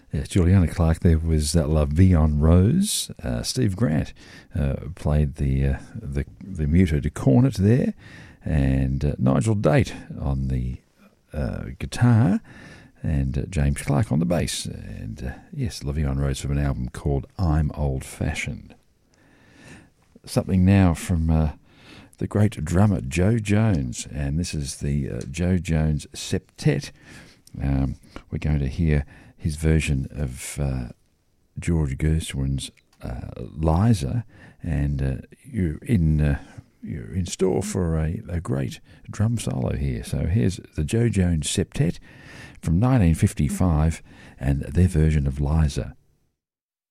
Yes, Juliana Clark. There was La Vie en Rose. Steve Grant played the muted cornet there, and Nigel Date on the guitar, and James Clark on the bass. And yes, La Vie en Rose from an album called I'm Old Fashioned. Something now from the great drummer Joe Jones, and this is the Joe Jones Septet. We're going to hear his version of George Gershwin's Liza, and you're in store for a great drum solo here. So here's the Joe Jones Septet from 1955 and their version of Liza.